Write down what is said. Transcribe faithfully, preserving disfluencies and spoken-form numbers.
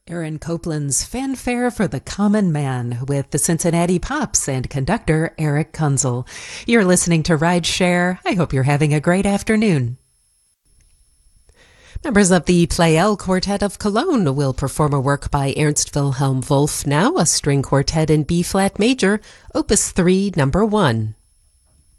Aaron Copland's Fanfare for the Common Man with the Cincinnati Pops and conductor Eric Kunzel. You're listening to Ride Share. I hope you're having a great afternoon. Members of the Pleyel Quartet of Cologne will perform a work by Ernst Wilhelm Wolff now, a string quartet in B-flat major, Opus three, number one.